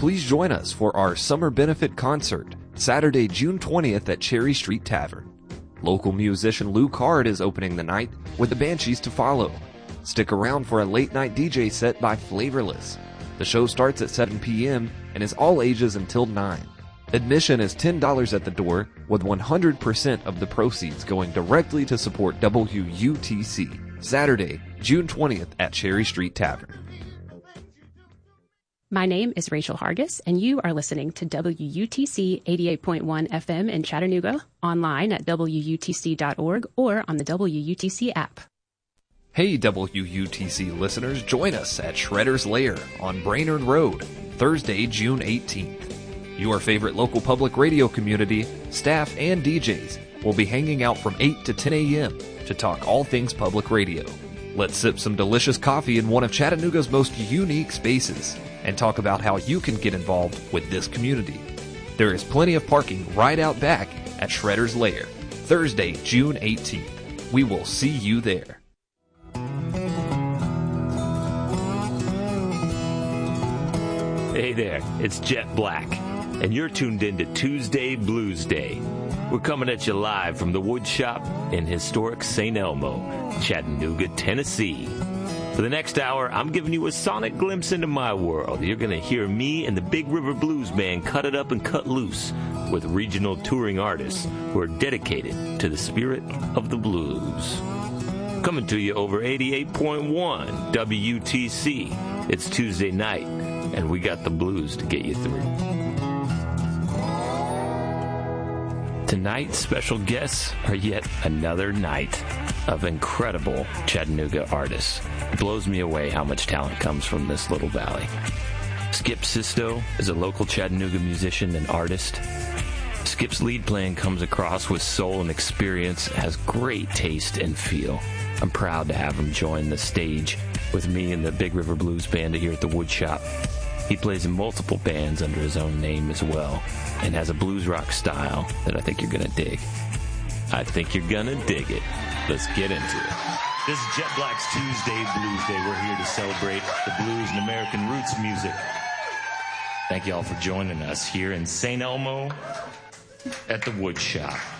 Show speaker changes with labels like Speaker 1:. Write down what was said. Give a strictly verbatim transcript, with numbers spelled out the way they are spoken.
Speaker 1: please join us for our summer benefit concert, Saturday, June twentieth at Cherry Street Tavern. Local musician Lou Card is opening the night with the Banshees to follow. Stick around for a late-night D J set by Flavorless. The show starts at seven p.m. and is all ages until nine. Admission is ten dollars at the door, with one hundred percent of the proceeds going directly to support W U T C. Saturday, June twentieth at Cherry Street Tavern.
Speaker 2: My name is Rachel Hargis, and you are listening to W U T C eighty-eight point one F M in Chattanooga, online at W U T C dot org or on the W U T C app.
Speaker 1: Hey W U T C listeners, join us at Shredder's Lair on Brainerd Road, Thursday, June eighteenth. Your favorite local public radio community, staff, and D Js will be hanging out from eight to ten a.m. to talk all things public radio. Let's sip some delicious coffee in one of Chattanooga's most unique spaces and talk about how you can get involved with this community. There is plenty of parking right out back at Shredder's Lair, Thursday, June eighteenth. We will see you there.
Speaker 3: Hey there, it's Jet Black, and you're tuned in to Tuesday Blues Day. We're coming at you live from the Wood Shop in historic Saint Elmo, Chattanooga, Tennessee. For the next hour, I'm giving you a sonic glimpse into my world. You're going to hear me and the Big River Blues Band cut it up and cut loose with regional touring artists who are dedicated to the spirit of the blues. Coming to you over eighty-eight point one W U T C. It's Tuesday night, and we got the blues to get you through. Tonight's special guests are yet another night of incredible Chattanooga artists. It blows me away how much talent comes from this little valley. Skip Sisto is a local Chattanooga musician and artist. Skip's lead playing comes across with soul and experience, has great taste and feel. I'm proud to have him join the stage with me and the Big River Blues Band here at the Wood Shop. He plays in multiple bands under his own name as well, and has a blues rock style that I think you're going to dig. I think you're going to dig it. Let's get into it. This is Jet Black's Tuesday Blues Day. We're here to celebrate the blues and American roots music. Thank you all for joining us here in Saint Elmo at the Wood Shop.